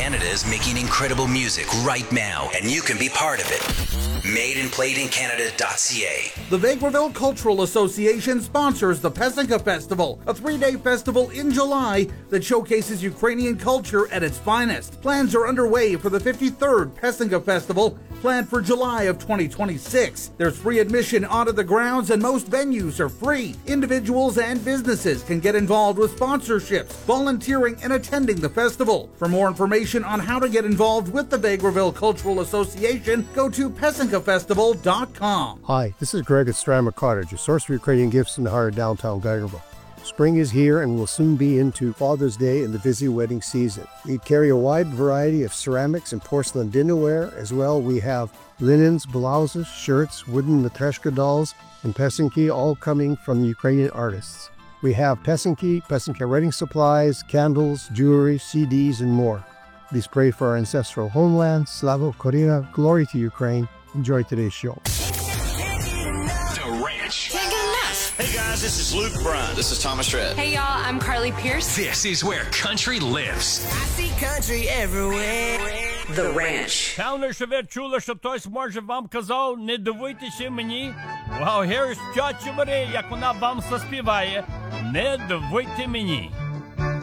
Canada is making incredible music right now, and you can be part of it. MadeandPlayedInCanada.ca. The Vegreville Cultural Association sponsors the Pesinka Festival, a 3-day festival in July that showcases Ukrainian culture at its finest. Plans are underway for the 53rd Pesinka Festival, planned for July of 2026. There's free admission onto the grounds and most venues are free. Individuals and businesses can get involved with sponsorships, volunteering, and attending the festival. For more information on how to get involved with the Vegreville Cultural Association, go to PesinkaFestival.com. Hi, this is Greg at Strama Cottage, a source for Ukrainian gifts in the heart of downtown Vegreville. Spring is here and will soon be into Father's Day and the busy wedding season. We carry a wide variety of ceramics and porcelain dinnerware. As well, we have linens, blouses, shirts, wooden Matryoshka dolls, and pesinki, all coming from Ukrainian artists. We have pesinki, pesinka writing supplies, candles, jewelry, CDs, and more. Please pray for our ancestral homeland. Slava Korea, glory to Ukraine. Enjoy today's show. The Ranch. Hey guys, this is Luke Bryan. This is Thomas Shred. Hey y'all, I'm Carly Pierce. This is where country lives. I see country everywhere. The Ranch. Певно, що ви чули, що хтось, може, вам казав, не дивуйтеся мені. Well, here's Тьотя Марія, як вона вам заспіває. Не дивуйте мені.